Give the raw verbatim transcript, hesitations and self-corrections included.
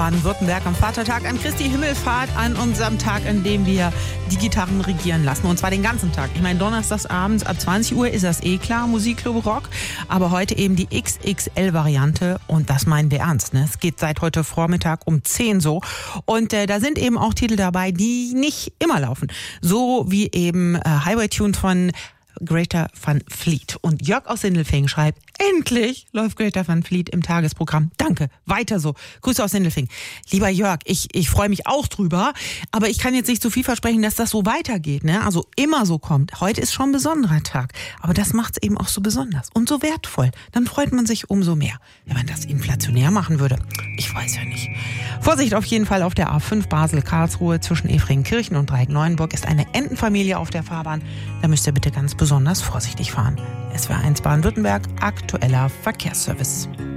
Baden-Württemberg am Vatertag, an Christi Himmelfahrt, an unserem Tag, an dem wir die Gitarren regieren lassen. Und zwar den ganzen Tag. Ich meine, donnerstags abends ab zwanzig Uhr ist das eh klar, Musikclub Rock. Aber heute eben die X X L-Variante und das meinen wir ernst. Ne? Es geht seit heute Vormittag um zehn so. Und äh, da sind eben auch Titel dabei, die nicht immer laufen. So wie eben äh, Highway Tune von Greta Van Fleet. Und Jörg aus Sindelfingen schreibt, endlich läuft Greta Van Fleet im Tagesprogramm. Danke, weiter so. Grüße aus Sindelfingen. Lieber Jörg, ich, ich freue mich auch drüber, aber ich kann jetzt nicht zu viel versprechen, dass das so weitergeht, ne? Also immer so kommt. Heute ist schon ein besonderer Tag, aber das macht es eben auch so besonders und so wertvoll. Dann freut man sich umso mehr. Wenn man das inflationär machen würde, ich weiß ja nicht. Vorsicht auf jeden Fall auf der A fünf Basel-Karlsruhe zwischen Efringkirchen und Dreieck-Neuenburg ist eine Entenfamilie auf der Fahrbahn. Da müsst ihr bitte ganz besonders vorsichtig fahren. S W R eins Baden-Württemberg, aktueller Verkehrsservice.